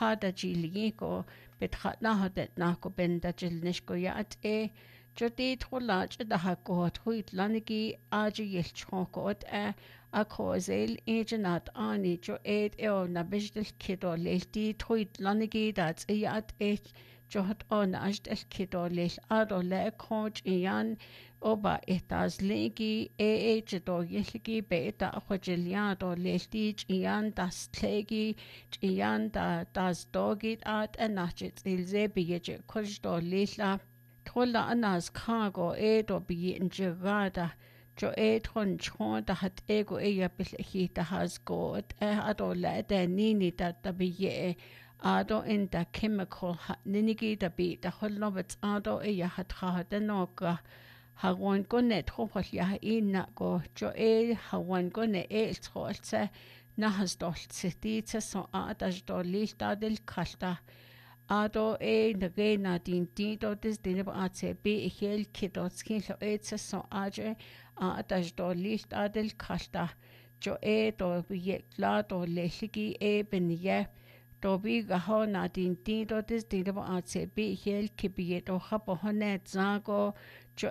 hada jiligo betratna hadet nako benda jilnishko yat jodi trolaj da hakot huit lanigi aji yelchokot a kozel ejenat ani jo na bijdel kido lelti huit lanigi dat yat جهت آن اجد الكدوليل آدو لا كونج إيان أوبا إهتاز ليجي جدو يلقي بيتا أخوجليان دو ليلتيج إيان داس تليجي إيان داز دوغيد آد أناجت إلزي بيجي كج دو ليلا تولا أناز كاغو دو بيجي انجرادا جو تون چون دا هت إيغو بالإخي تهاز قوت آدو لا دانيني دا بيجي آدو إن دا chemical نينيجي دا بي دا خلوبت آدو هت خاهد نوكا هاوان كونه تخوخل يها إيناكو جو هاوان كونه تخوالتسا نهز دولتسا سو آداج دوليل دادل كالتا آدو نغينا دين دو دز دينب آتسي بي إخيل كيدوتسكين لو سو آجي آداج دوليل دادل كالتا جو دو بيكلا دو ليلكي بنيه Dobi gaho na din do dis dinabo atse bi hel kibiet o hapo honet zago jo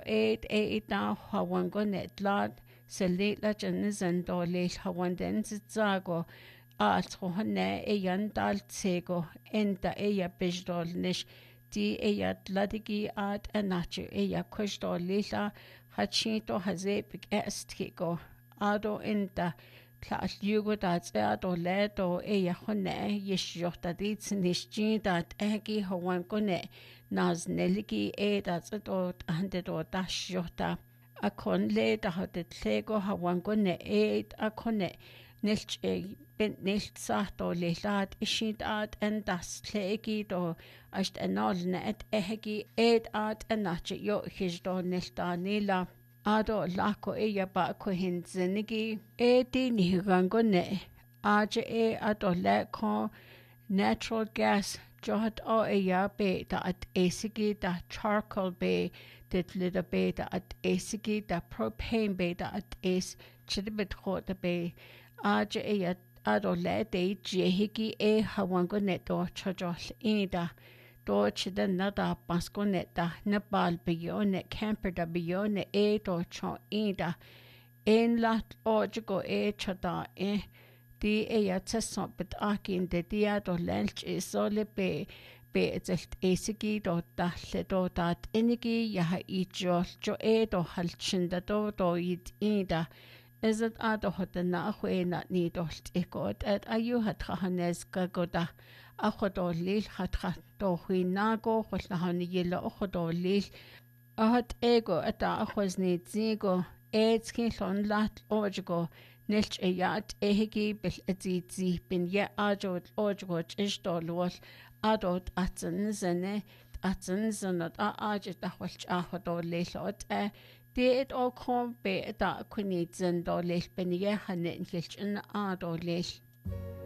da hawango net lad selit jan do le hawanden zago atro hone yandal tsego enda ya bejdol nish di ladigi at anachu kushdol lila hachito hazepik estkiko ado enda Klaas Jugo dat do ledo hone yeshota dit nishji dat hawan kone naz neligi dat do hande do dashota akon le da hadet lego hawan kone akone nilch bent nicht sagt do lelat ishit at en das legi do ast enol net at anache yo his do nilta nila Ado lako ba ko hinzinigi di nihigango ne aje ado lako natural gas johat o be da at esigi da charcoal be dit lida be da at esigi da propane be da at chidibit hota be aje ado le de jehigi hawango ne do chajol ida Deutsche den nada basconetta Nepal bione camper da bione do cho ida en lat ojigo chada di yatsa bet akin de dia do lunch sole be zelt esigi do dalle do dat enigi ya jo do halchinda do ida is it ado hotna khwena ni dolt ikot at ayu hat khanes gagoda akhodo lil hat do khinago khoslahani yela akhodo lil ahat ego ata akhosni zigo skin lon lat ojigo nilch yat ehigi bil zi bin ya ajo ojigo isdolwal adot atsen zene zanat aje dahwalch akhodo lil ot Det all kom be da kunit zin do lech benige hanet lech in a do lech.